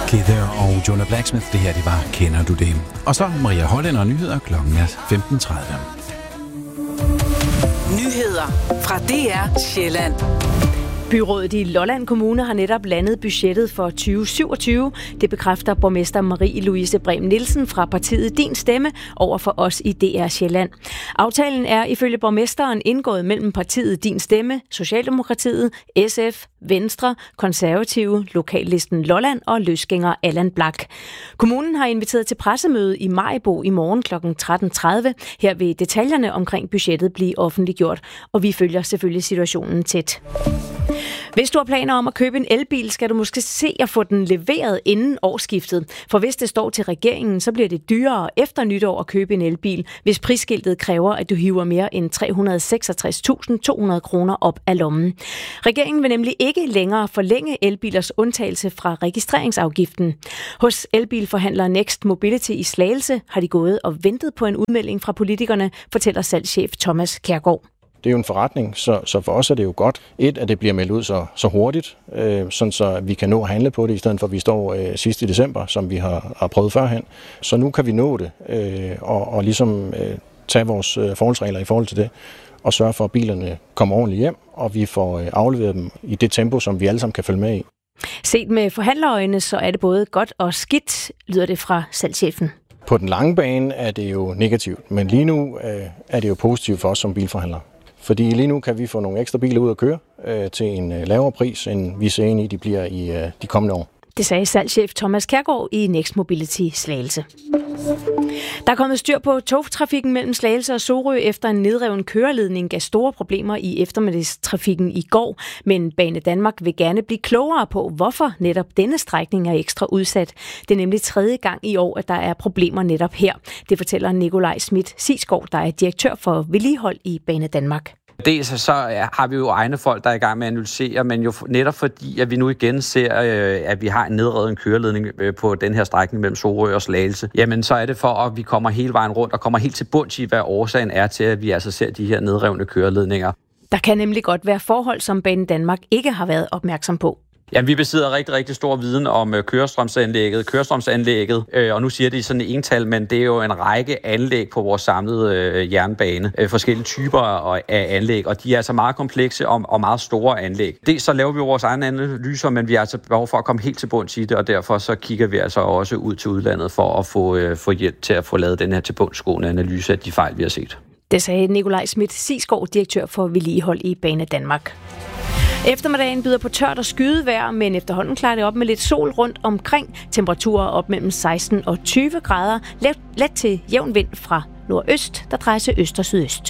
Kidder og Jonah Blacksmith, det her, det var Kender du det? Og så Maria Hollænder og nyheder klokken er 15.30. Nyheder fra DR Sjælland. Byrådet i Lolland Kommune har netop landet budgettet for 2027. Det bekræfter borgmester Marie-Louise Brehm Nielsen fra partiet Din Stemme over for os i DR Sjælland. Aftalen er ifølge borgmesteren indgået mellem partiet Din Stemme, Socialdemokratiet, SF, Venstre, Konservative, Lokallisten Lolland og løsgænger Allan Blak. Kommunen har inviteret til pressemøde i Maribo i morgen kl. 13.30. Her vil detaljerne omkring budgettet blive offentliggjort, og vi følger selvfølgelig situationen tæt. Hvis du har planer om at købe en elbil, skal du måske se at få den leveret inden årsskiftet. For hvis det står til regeringen, så bliver det dyrere efter nytår at købe en elbil, hvis prisskiltet kræver, at du hiver mere end 366.200 kroner op af lommen. Regeringen vil nemlig ikke længere forlænge elbilers undtagelse fra registreringsafgiften. Hos elbilforhandler Next Mobility i Slagelse har de gået og ventet på en udmelding fra politikerne, fortæller salgschef Thomas Kjærgaard. Det er jo en forretning, så for os er det jo godt, at det bliver meldt ud så hurtigt, sådan så vi kan nå at handle på det, i stedet for at vi står sidst i december, som vi har prøvet førhen. Så nu kan vi nå det og ligesom tage vores forholdsregler i forhold til det, og sørge for, at bilerne kommer ordentligt hjem, og vi får afleveret dem i det tempo, som vi alle sammen kan følge med i. Set med forhandlerøjne, så er det både godt og skidt, lyder det fra salgschefen. På den lange bane er det jo negativt, men lige nu er det jo positivt for os som bilforhandlere. Fordi lige nu kan vi få nogle ekstra biler ud at køre til en lavere pris, end vi ser ind i, de bliver i de kommende år. Det sagde salgschef Thomas Kjærgaard i Next Mobility Slagelse. Der er kommet styr på togtrafikken mellem Slagelse og Sorø efter en nedreven køreledning gav store problemer i eftermiddagstrafikken i går. Men Banedanmark vil gerne blive klogere på, hvorfor netop denne strækning er ekstra udsat. Det er nemlig 3. gang i år, at der er problemer netop her. Det fortæller Nikolaj Schmidt-Sisgaard, der er direktør for vedligehold i Banedanmark. Dels så har vi jo egne folk, der er i gang med at analysere, men jo netop fordi, at vi nu igen ser, at vi har en nedrevet køreledning på den her strækning mellem Sorø og Slagelse, jamen så er det for, at vi kommer hele vejen rundt og kommer helt til bunds i, hvad årsagen er til, at vi altså ser de her nedrevne køreledninger. Der kan nemlig godt være forhold, som Banedanmark ikke har været opmærksom på. Ja, vi besidder rigtig, rigtig stor viden om kørestrømsanlægget, og nu siger de sådan en ental, men det er jo en række anlæg på vores samlede jernbane. Forskellige typer af anlæg, og de er altså meget komplekse og meget store anlæg. Det så laver vi vores egne analyser, men vi har altså behov for at komme helt til bunds i det, og derfor så kigger vi altså også ud til udlandet for at få hjælp til at få lavet den her tilbundsgående analyse af de fejl, vi har set. Det sagde Nikolaj Schmidt-Sisgaard, direktør for vedligehold i Banedanmark. Eftermiddagen byder på tørt og skydevejr, men efterhånden klarer det op med lidt sol rundt omkring. Temperaturer op mellem 16 og 20 grader. Let til jævn vind fra nordøst, der drejer til øst og sydøst.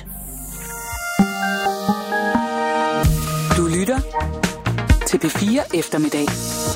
Du lytter til P4 Eftermiddag.